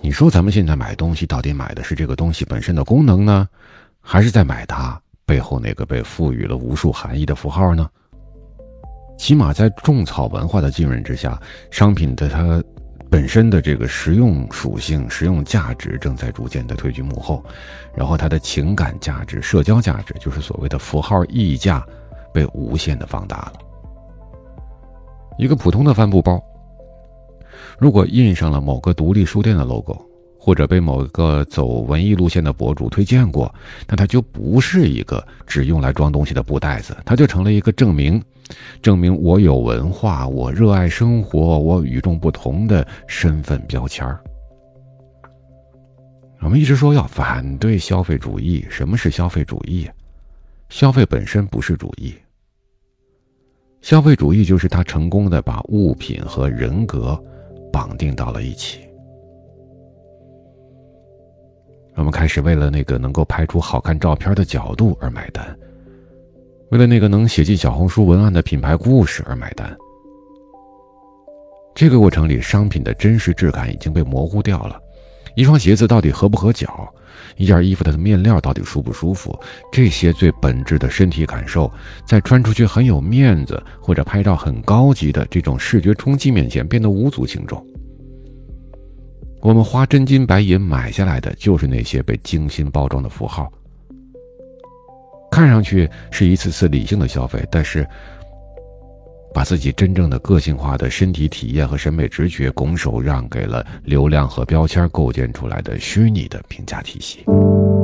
你说咱们现在买东西到底买的是这个东西本身的功能呢，还是在买它背后那个被赋予了无数含义的符号呢？起码在种草文化的浸润之下，商品的它本身的这个实用属性、实用价值正在逐渐的退居幕后，然后它的情感价值、社交价值，就是所谓的符号溢价，被无限的放大了。一个普通的帆布包，如果印上了某个独立书店的 logo， 或者被某个走文艺路线的博主推荐过，那它就不是一个只用来装东西的布袋子，它就成了一个证明我有文化，我热爱生活，我与众不同的身份标签。我们一直说要反对消费主义，什么是消费主义？消费本身不是主义，消费主义就是他成功的把物品和人格绑定到了一起。我们开始为了那个能够拍出好看照片的角度而买单，为了那个能写进小红书文案的品牌故事而买单。这个过程里，商品的真实质感已经被模糊掉了。一双鞋子到底合不合脚，一件衣服的面料到底舒不舒服，这些最本质的身体感受，在穿出去很有面子或者拍照很高级的这种视觉冲击面前变得无足轻重。我们花真金白银买下来的就是那些被精心包装的符号，看上去是一次次理性的消费，但是把自己真正的个性化的身体体验和审美直觉拱手让给了流量和标签构建出来的虚拟的评价体系。